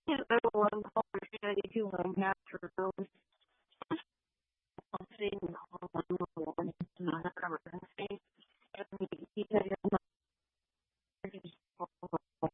Yes, everyone calls 92 home after those sitting on one morning, not emergency. And he said,